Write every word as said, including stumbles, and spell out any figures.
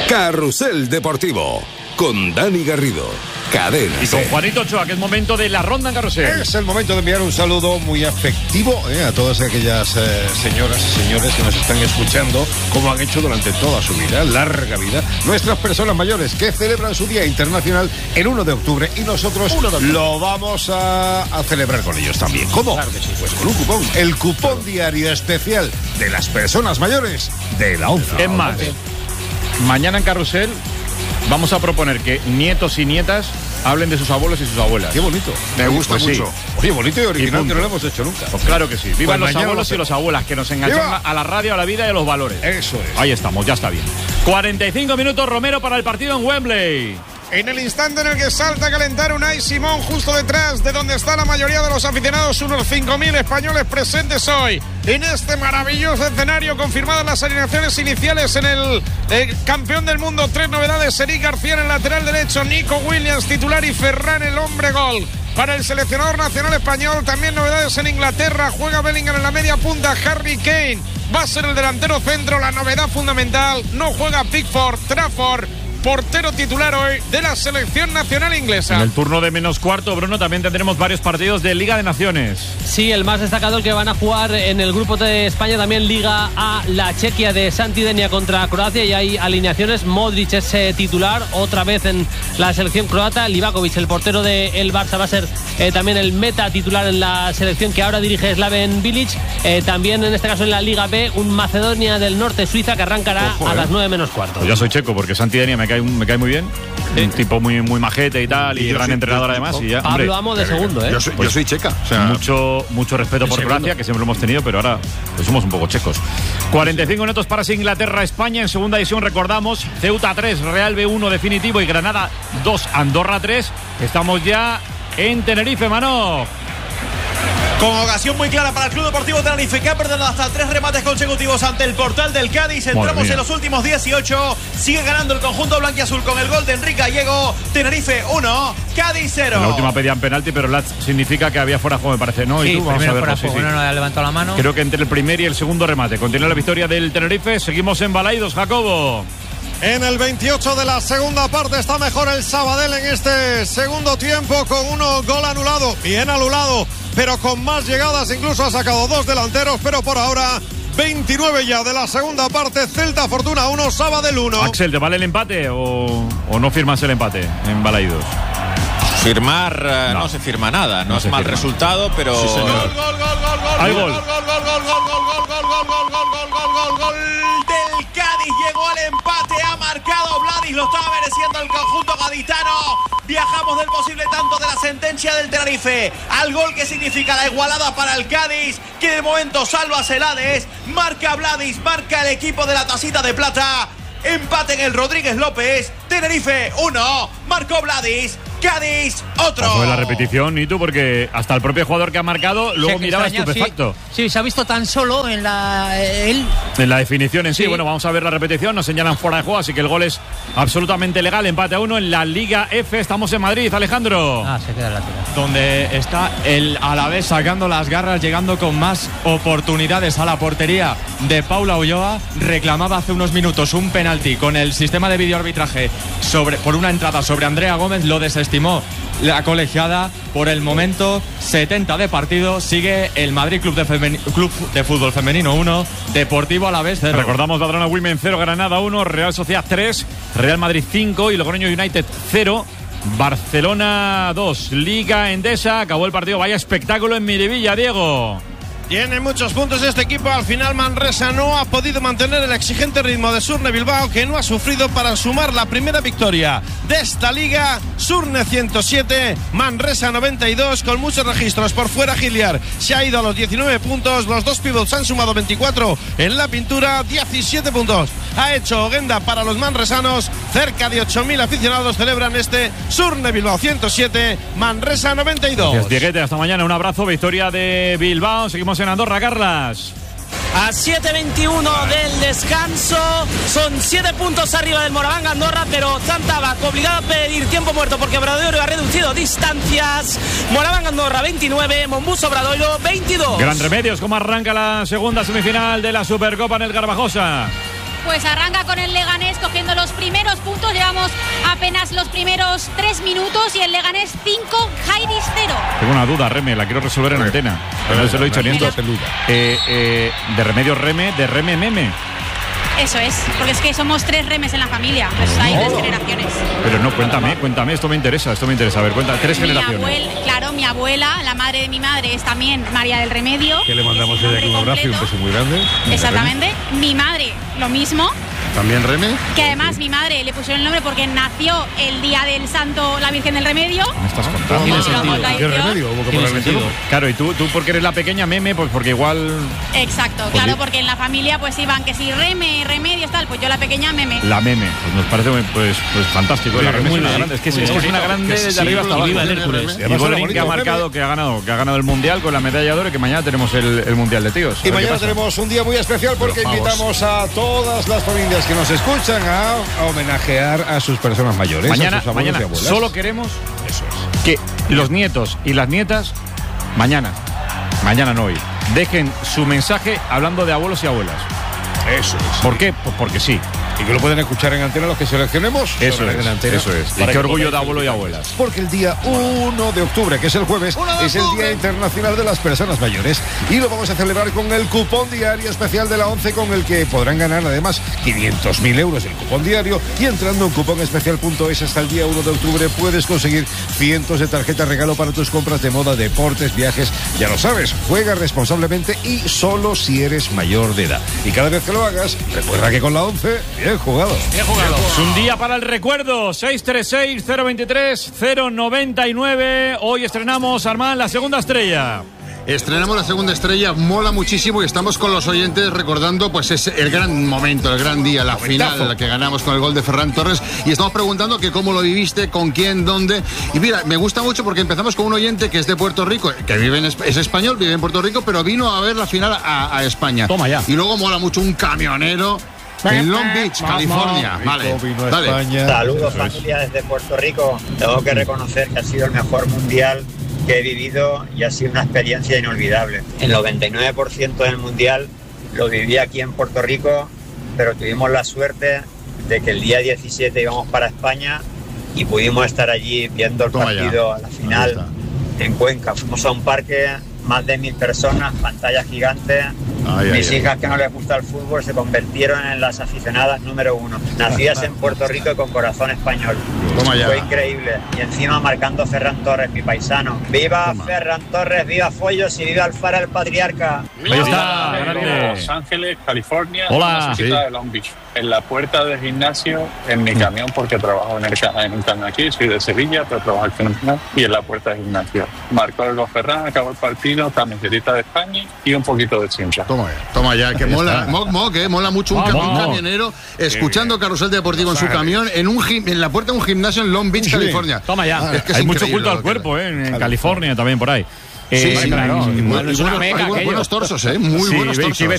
Carrusel Deportivo, con Dani Garrido. Cadena. Y con Juanito Ochoa, que es momento de la ronda en Carrusel. Es el momento de enviar un saludo muy afectivo eh, a todas aquellas eh, señoras y señores que nos están escuchando, como han hecho durante toda su vida, larga vida, nuestras personas mayores que celebran su Día Internacional el uno de octubre y nosotros lo vamos a, a celebrar con ellos también. ¿Cómo? Claro que sí. Pues con un cupón, el cupón diario especial de las personas mayores de la ONCE. Es más, mañana en Carrusel vamos a proponer que nietos y nietas hablen de sus abuelos y sus abuelas. Qué bonito. Me gusta pues mucho. Sí. Oye, bonito y original, y que no lo hemos hecho nunca. Pues claro que sí. Vivan pues los abuelos y las abuelas, que nos enganchan a la radio, a la vida y a los valores. Eso es. Ahí estamos, ya está bien. cuarenta y cinco minutos, Romero, para el partido en Wembley. En el instante en el que salta a calentar Unai Simón, justo detrás de donde está la mayoría de los aficionados, unos cinco mil españoles presentes hoy en este maravilloso escenario. Confirmadas las alineaciones iniciales en el eh, campeón del mundo. Tres novedades: Eric García en el lateral derecho, Nico Williams titular y Ferran el hombre gol. Para el seleccionador nacional español, también novedades en Inglaterra. Juega Bellingham en la media punta, Harry Kane va a ser el delantero centro. La novedad fundamental, no juega Pickford, Trafford, portero titular hoy de la selección nacional inglesa. En el turno de menos cuarto, Bruno, también tendremos varios partidos de Liga de Naciones. Sí, el más destacado, el que van a jugar en el grupo de España, también Liga A, la Chequia de Santidenia contra Croacia, y hay alineaciones. Modric es eh, titular otra vez en la selección croata. Livakovic, el portero del Barça, va a ser eh, también el meta titular en la selección que ahora dirige Slaven Bilic. Eh, también en este caso en la Liga B, un Macedonia del Norte, Suiza, que arrancará Ojo, a eh. las nueve menos cuarto. Pues ya soy checo, porque Santidenia me cae me cae muy bien, sí. Un tipo muy muy majete y tal, y, y gran entrenador además. Y ya, Pablo hombre, Amo de segundo, ¿eh? Yo soy, pues, yo soy checa. O sea, mucho, mucho respeto por Croacia, que siempre lo hemos tenido, pero ahora pues somos un poco checos. cuarenta y cinco minutos para Inglaterra-España. En segunda edición, recordamos, Ceuta tres, Real B uno definitivo y Granada dos, Andorra tres. Estamos ya en Tenerife, Mano. Con ocasión muy clara para el Club Deportivo Tenerife, que ha perdido hasta tres remates consecutivos ante el portal del Cádiz. Entramos en los últimos dieciocho. Sigue ganando el conjunto blanquiazul con el gol de Enrique Gallego. Tenerife uno, Cádiz cero. En la última pedían penalti, pero la significa que había fuera de juego, me parece, ¿no? Sí, y tú, vamos a ver, fuera sí, juego, sí. no, no ha levantado la mano. Creo que entre el primer y el segundo remate continúa la victoria del Tenerife. Seguimos en Balaidos, Jacobo. En el veintiocho de la segunda parte está mejor el Sabadell en este segundo tiempo, con uno gol anulado, bien anulado, pero con más llegadas. Incluso ha sacado dos delanteros, pero por ahora veintinueve ya de la segunda parte. Celta Fortuna uno, Sabadell uno. Axel, ¿te vale el empate o, o no firmas el empate en Balaidos? Firmar uh, no. no se firma nada, no, no es mal firma. Resultado, pero sí, señor. Gol, gol, gol, gol, gol, hay gol, gol. gol, gol, gol, gol, gol, gol, gol, gol, gol, gol, gol, gol, gol del Cádiz. Llegó al empate, ha marcado Vladis, lo estaba mereciendo el conjunto gaditano. Viajamos del posible tanto de la sentencia del Tenerife al gol que significa la igualada para el Cádiz, que de momento salva Celades. Marca Vladis, marca el equipo de la tacita de plata. Empate en el Rodríguez López. Tenerife uno, marcó Vladis. Cádiz otro. Fue la repetición, y tú, porque hasta el propio jugador que ha marcado luego miraba extraña, estupefacto. Sí, sí, se ha visto tan solo en la él. En la definición en sí. sí. Bueno, vamos a ver la repetición. Nos señalan fuera de juego, así que el gol es absolutamente legal. Empate a uno en la Liga F. Estamos en Madrid, Alejandro. Ah, se queda la tira. Donde está el Alavés sacando las garras, llegando con más oportunidades a la portería de Paula Ulloa. Reclamaba hace unos minutos un penalti con el sistema de videoarbitraje sobre, por una entrada sobre Andrea Gómez. Lo desestimó la colegiada. Por el momento, setenta de partido. Sigue el Madrid Club de, Femen- Club de Fútbol Femenino uno, Deportivo Alavés cero. Recordamos Badalona Women cero, Granada uno, Real Sociedad tres, Real Madrid cinco y Logroño United cero. Barcelona dos, Liga Endesa. Acabó el partido. Vaya espectáculo en Miribilla, Diego. Tiene muchos puntos este equipo. Al final Manresa no ha podido mantener el exigente ritmo de Surne Bilbao, que no ha sufrido para sumar la primera victoria de esta liga. Surne ciento siete, Manresa noventa y dos, con muchos registros por fuera. Giliar se ha ido a los diecinueve puntos. Los dos pivots han sumado veinticuatro en la pintura. diecisiete puntos ha hecho Oguenda para los manresanos. Cerca de ocho mil aficionados celebran este Surne Bilbao ciento siete, Manresa noventa y dos. Gracias, Dieguete, hasta mañana. Un abrazo. Victoria de Bilbao. Seguimos en Andorra, Carlas. A siete veintiuno del descanso, son siete puntos arriba del Moraván Andorra, pero Zantabac obligado a pedir tiempo muerto porque Obradoiro ha reducido distancias. Moraván Andorra veintinueve, Monbus Obradoiro veintidós. Gran Remedios, ¿cómo arranca la segunda semifinal de la Supercopa en el Garbajosa? pues arranca con el Leganés cogiendo los primeros puntos. Llevamos apenas los primeros tres minutos y el Leganés cinco, Jairis cero. Tengo una duda, Reme, la quiero resolver en antena. Pero no se lo he dicho ni esto. Eh, eh, de remedio Reme, de Reme Meme. Eso es, porque es que somos tres remes en la familia, pues hay tres generaciones. Pero no, cuéntame, cuéntame, esto me interesa, esto me interesa. A ver, cuenta, tres mi generaciones. Abuela, claro, mi abuela, la madre de mi madre, es también María del Remedio. Que le mandamos desde aquí un abrazo y un beso muy grande. Exactamente. Mi madre, lo mismo. ¿También Reme? Que además mi madre le pusieron el nombre porque nació el día del santo, la Virgen del Remedio. ¿Me estás contando? ¿Tiene sentido? ¿Qué remedio? ¿Cómo que ¿Tiene ponerle sentido? todo? Claro, y tú, tú porque eres la pequeña Meme, pues porque igual... Exacto, Pues claro, sí. porque en la familia pues iban que si Reme, Remedios, tal, pues yo la pequeña Meme. La Meme, pues nos parece pues, pues fantástico. La Reme es una grande, es que es, es que es una grande desde arriba hasta abajo. Y Bolerín que ha marcado, que ha ganado, que ha ganado el Mundial con la medalla de oro y que mañana tenemos el, el Mundial de tíos. Y mañana tenemos un día muy especial porque invitamos a todas las familias que nos escuchan a, a homenajear a sus personas mayores, Mañana, a sus abuelos mañana y abuelas. solo queremos Eso es. que los nietos y las nietas, mañana, mañana no hoy, dejen su mensaje hablando de abuelos y abuelas. Eso es. ¿Por qué? Pues porque sí. Y que lo pueden escuchar en antena los que seleccionemos. Eso Sobre es, en antena, eso es. Y para qué que orgullo podáis de abuelo y felicitar. abuelas. Porque el día uno de octubre, que es el jueves, es el Día Internacional de las Personas Mayores. Y lo vamos a celebrar con el cupón diario especial de la ONCE, con el que podrán ganar además quinientos mil euros el cupón diario. Y entrando en cuponespecial punto es hasta el día uno de octubre puedes conseguir cientos de tarjetas regalo para tus compras de moda, deportes, viajes. Ya lo sabes, juega responsablemente y solo si eres mayor de edad. Y cada vez que lo hagas, recuerda que con la ONCE, bien jugado. Bien jugado. Es un día para el recuerdo. seis tres seis, cero veintitrés, cero noventa y nueve. Hoy estrenamos, Armán, la segunda estrella. Estrenamos la segunda estrella, mola muchísimo y estamos con los oyentes recordando pues es el gran momento, el gran día, la final, la que ganamos con el gol de Ferran Torres y estamos preguntando que cómo lo viviste, con quién, dónde. Y mira, me gusta mucho porque empezamos con un oyente que es de Puerto Rico, que vive en, es español, vive en Puerto Rico, pero vino a ver la final a, a España. Toma ya. Y luego mola mucho un camionero en Long Beach, California. Vale, dale. Saludos familia desde Puerto Rico. Tengo que reconocer que ha sido el mejor mundial que he vivido y ha sido una experiencia inolvidable. El noventa y nueve por ciento del mundial lo viví aquí en Puerto Rico, pero tuvimos la suerte de que el día diecisiete íbamos para España y pudimos estar allí viendo el Toma partido ya. a la final en Cuenca. Fuimos a un parque, más de mil personas, pantallas gigantes. Ay, Mis ay, hijas ay. que no les gusta el fútbol se convirtieron en las aficionadas número uno. Nacidas en Puerto Rico y con corazón español. Toma ya. Fue increíble. Y encima marcando Ferran Torres, mi paisano. ¡Viva Toma. Ferran Torres! ¡Viva Follos! Y viva Alfara el Patriarca. Ahí está, grande. Los Ángeles, California, Hola. una visita de Long Beach. En la puerta del gimnasio, en mi camión, porque trabajo en, el, ca- en un camión aquí, soy de Sevilla, pero trabajo aquí en un camión, y en la puerta del gimnasio. Marcó el gol Ferran, acabó el partido, camisetita de España y un poquito de chincha. Toma ya, toma ya, que mola, mo, mo, que mola mucho un, Vamos. cam- un camionero escuchando Carrusel Deportivo en su camión en un gim- en la puerta de un gimnasio en Long Beach, Sí. California. Toma ya. Ah, es que es Hay mucho increíble culto al lo que- cuerpo, ¿eh? En, en California también por ahí. Sí, Eh, sí, claro. y bu- y Es una buenos- meca hay bu- aquello. buenos torsos, ¿eh? Muy Sí, buenos ve- torsos. sí, ves